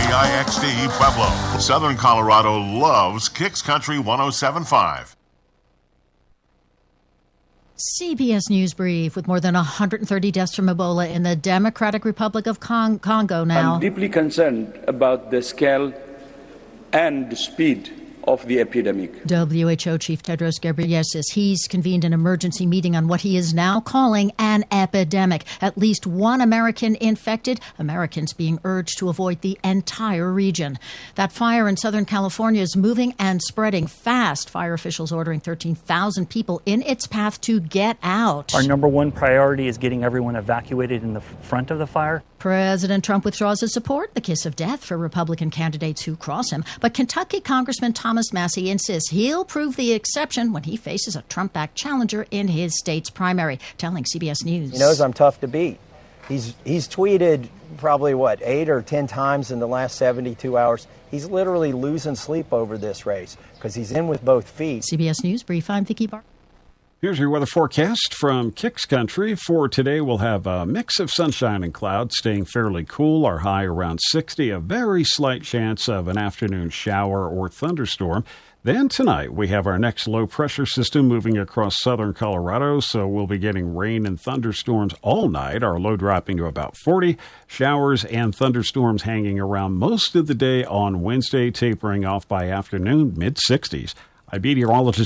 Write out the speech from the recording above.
KIXD Pueblo. Southern Colorado loves Kicks Country 107.5. CBS News Brief with more than 130 deaths from Ebola in the Democratic Republic of Congo now. I'm deeply concerned about the scale and the speed of the epidemic. WHO Chief Tedros Ghebreyesus, he's convened an emergency meeting on what he is now calling an epidemic. At least one American infected, Americans being urged to avoid the entire region. That fire in Southern California is moving and spreading fast. Fire officials ordering 13,000 people in its path to get out. Our number one priority is getting everyone evacuated in the front of the fire. President Trump withdraws his support, the kiss of death for Republican candidates who cross him. But Kentucky Congressman Thomas Massie insists he'll prove the exception when he faces a Trump-backed challenger in his state's primary, telling CBS News. He knows I'm tough to beat. He's tweeted probably, 8 or 10 times in the last 72 hours. He's literally losing sleep over this race because he's in with both feet. CBS News Brief, I'm Vicki Barr. Here's your weather forecast from Kicks Country. For today, we'll have a mix of sunshine and clouds, staying fairly cool. Our high around 60, a very slight chance of an afternoon shower or thunderstorm. Then tonight, we have our next low-pressure system moving across southern Colorado, so we'll be getting rain and thunderstorms all night, our low dropping to about 40. Showers and thunderstorms hanging around most of the day on Wednesday, tapering off by afternoon, mid-60s. I'm meteorologist